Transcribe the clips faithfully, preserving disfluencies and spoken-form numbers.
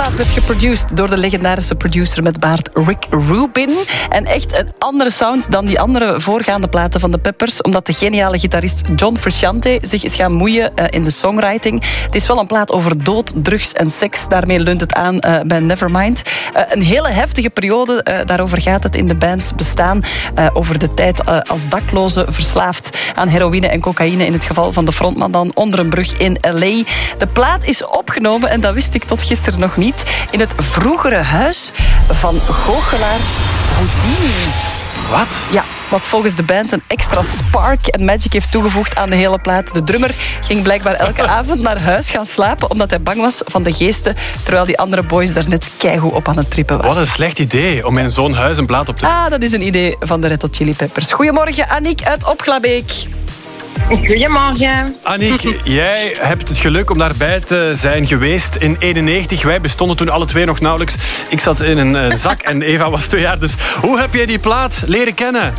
plaat werd geproduced door de legendarische producer met baard Rick Rubin. En echt een andere sound dan die andere voorgaande platen van de Peppers, omdat de geniale gitarist John Frusciante zich is gaan moeien uh, in de songwriting. Het is wel een plaat over dood, drugs en seks. Daarmee leunt het aan uh, bij Nevermind. Uh, een hele heftige periode, uh, daarover gaat het in de bands bestaan. Uh, over de tijd uh, als dakloze, verslaafd aan heroïne en cocaïne, in het geval van de frontman dan, onder een brug in L A. De plaat is opgenomen, en dat wist ik tot gisteren nog niet, in het vroegere huis van goochelaar Houdini. Wat? Ja, wat volgens de band een extra spark en magic heeft toegevoegd aan de hele plaat. De drummer ging blijkbaar elke avond naar huis gaan slapen, omdat hij bang was van de geesten, terwijl die andere boys daar net keigoed op aan het trippen waren. Wat een slecht idee om in zo'n huis een plaat op te... Ah, dat is een idee van de Red Hot Chili Peppers. Goedemorgen, Aniek uit Opglabeek. Goedemorgen. Aniek, jij hebt het geluk om daarbij te zijn geweest in eenennegentig. Wij bestonden toen alle twee nog nauwelijks. Ik zat in een uh, zak en Eva was twee jaar. Dus hoe heb jij die plaat leren kennen?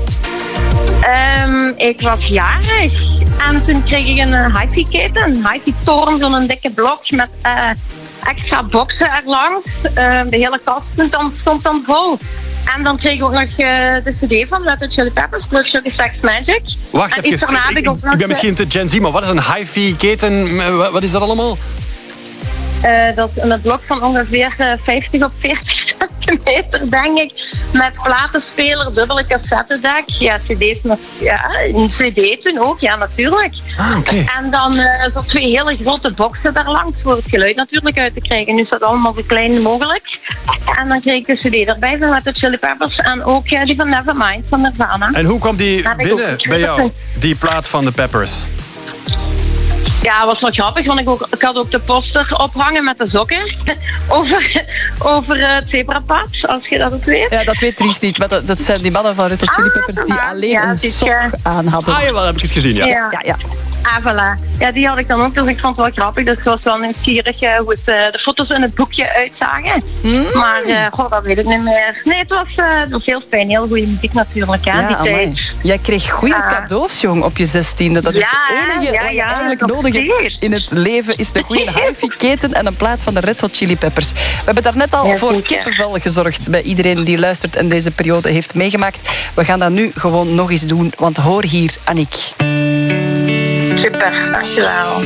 Um, ik was jarig en toen kreeg ik een uh, hi-fi keten, een hi-fi toren, zo'n dikke blok met uh, extra boxen erlangs. Uh, de hele kast stond dan, stond dan vol. En dan kreeg ik ook nog uh, de cd van Red Hot Chili Peppers, Blood Sugar Sex Magic. Wacht en even, ik, ik, ik ben misschien te Gen Z, maar wat is een hi-fi keten? Wat is dat allemaal? Uh, dat is een blok van ongeveer uh, vijftig op veertig centimeter, denk ik. Met platenspeler, dubbele cassettedek. Ja, cd's nog. Ja, een cd toen ook, ja, natuurlijk. Ah, okay. En dan uh, zo twee hele grote boxen daar langs voor het geluid natuurlijk uit te krijgen. Nu is dat allemaal zo klein mogelijk. En dan kreeg ik de cd erbij van Red Hot Chili Peppers en ook uh, die van Nevermind van Nirvana. En hoe kwam die binnen bij jou, die plaat van de Peppers? Ja, was wel grappig, want ik, ook, ik had ook de poster ophangen met de sokken over, over uh, het zebrapad, als je dat ook weet. Ja, dat weet Dries niet, maar dat, dat zijn die mannen van Red Hot Chili Peppers ah, die alleen ja, een sok uh... aan hadden. Ah ja, dat heb ik eens gezien, ja. Ja, ja. ja. Ah, voilà. Ja, die had ik dan ook, dus ik vond het wel grappig. Dus ik was wel nieuwsgierig uh, hoe het, uh, de foto's in het boekje uitzagen. Mm. Maar, uh, goh, dat weet ik niet meer. Nee, het was, uh, het was heel fijn. Heel goede muziek natuurlijk, hè, ja, die tijd. Jij kreeg goede uh, cadeaus, jong, op je zestiende. Dat is ja, het enige ja, wat je ja, eigenlijk nodig hebt in het leven, is de goede hi-fi-keten en een plaat van de Red Hot Chili Peppers. We hebben daarnet al ja, voor zeker. kippenvel gezorgd bij iedereen die luistert en deze periode heeft meegemaakt. We gaan dat nu gewoon nog eens doen, want hoor hier, Aniek. Super, dankjewel.